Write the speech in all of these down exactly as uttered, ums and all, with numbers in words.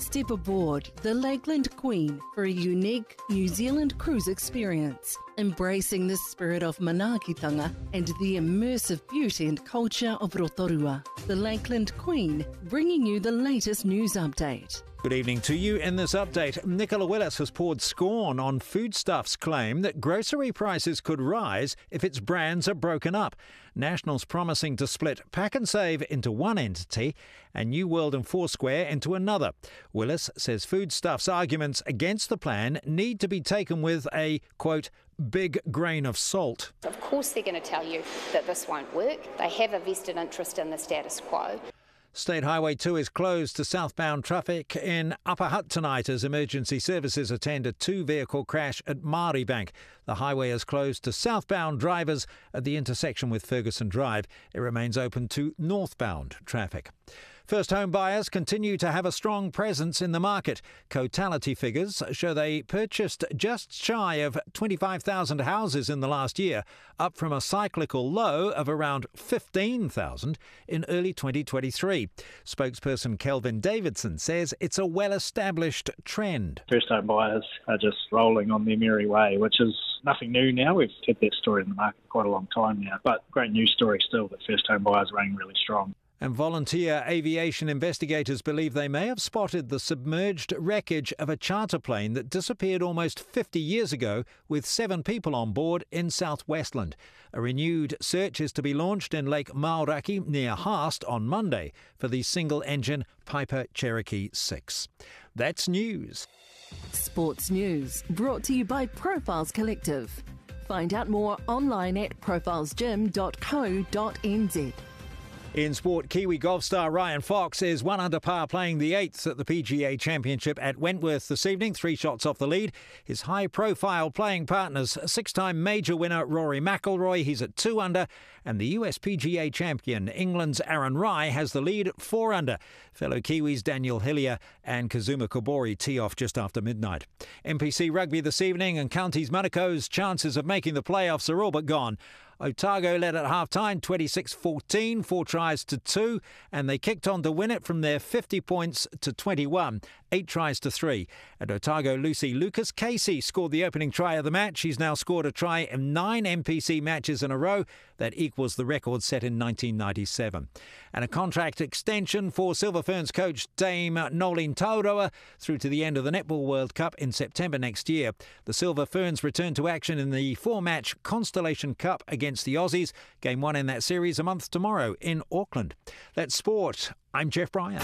Step aboard the Lakeland Queen for a unique New Zealand cruise experience, embracing the spirit of manaakitanga and the immersive beauty and culture of Rotorua. The Lakeland Queen, bringing you the latest news update. Good evening to you. In this update, Nicola Willis has poured scorn on Foodstuffs' claim that grocery prices could rise if its brands are broken up. Nationals promising to split Pack and Save into one entity and New World and Foursquare into another. Willis says Foodstuffs' arguments against the plan need to be taken with a, quote, big grain of salt. Of course they're going to tell you that this won't work. They have a vested interest in the status quo. State Highway two is closed to southbound traffic in Upper Hutt tonight as emergency services attend a two-vehicle crash at Māoribank. The highway is closed to southbound drivers at the intersection with Ferguson Drive. It remains open to northbound traffic. First home buyers continue to have a strong presence in the market. Cotality figures show they purchased just shy of twenty-five thousand houses in the last year, up from a cyclical low of around fifteen thousand in early twenty twenty-three. Spokesperson Kelvin Davidson says it's a well-established trend. First home buyers are just rolling on their merry way, which is nothing new now. We've had that story in the market for quite a long time now, but great news story still that first home buyers are running really strong. And volunteer aviation investigators believe they may have spotted the submerged wreckage of a charter plane that disappeared almost fifty years ago with seven people on board in southwestland. A renewed search is to be launched in Lake Mauraki near Haast on Monday for the single-engine Piper Cherokee six. That's news. Sports news brought to you by Profiles Collective. Find out more online at profiles gym dot co dot n z. In sport, Kiwi golf star Ryan Fox is one under par playing the eighth at the P G A Championship at Wentworth this evening, three shots off the lead. His high-profile playing partners, six-time major winner Rory McIlroy, he's at two under, and the U S P G A champion England's Aaron Rai has the lead at four under. Fellow Kiwis Daniel Hillier and Kazuma Kobori tee off just after midnight. N P C rugby this evening, and Counties Monaco's chances of making the playoffs are all but gone. Otago led at half-time, twenty-six fourteen, four tries to two, and they kicked on to win it from their fifty points to twenty-one, eight tries to three. At Otago, Lucy Lucas Casey scored the opening try of the match. She's now scored a try in nine N P C matches in a row. That equals the record set in nineteen ninety-seven. And a contract extension for Silver Ferns coach Dame Nolene Tauroa through to the end of the Netball World Cup in September next year. The Silver Ferns return to action in the four-match Constellation Cup against the Aussies. Game one in that series a month tomorrow in Auckland. That's sport. I'm Jeff Bryan.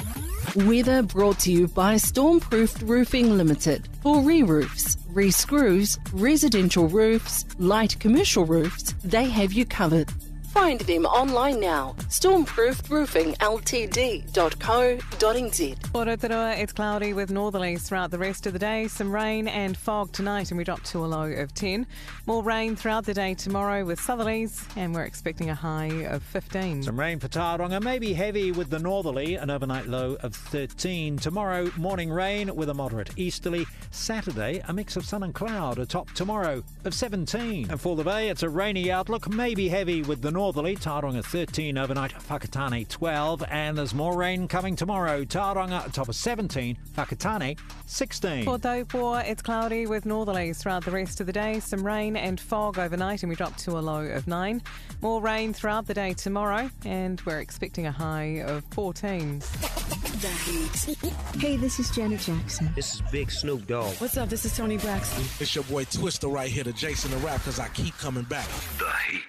Weather brought to you by Stormproofed Roofing Limited. For re-roofs, re-screws, residential roofs, light commercial roofs, they have you covered. Find them online now. stormproofed roofing l t d dot co dot n z. For Rotorua, it's cloudy with northerlies throughout the rest of the day. Some rain and fog tonight, and we drop to a low of ten. More rain throughout the day tomorrow with southerlies, and we're expecting a high of fifteen. Some rain for Tauranga, maybe heavy with the northerly, an overnight low of thirteen. Tomorrow, morning rain with a moderate easterly. Saturday, a mix of sun and cloud, a top tomorrow of seventeen. And for the Bay, it's a rainy outlook, maybe heavy with the northerly, Tauranga thirteen overnight, Whakatane twelve, and there's more rain coming tomorrow. Tauranga top of seventeen, Whakatane sixteen. For Taupo, it's cloudy with northerlies throughout the rest of the day. Some rain and fog overnight, and we drop to a low of nine. More rain throughout the day tomorrow, and we're expecting a high of fourteen. Hey, this is Janet Jackson. This is Big Snoop Dogg. What's up? This is Tony Braxton. It's your boy Twister right here, the Jason the Rap, because I keep coming back. The Heat.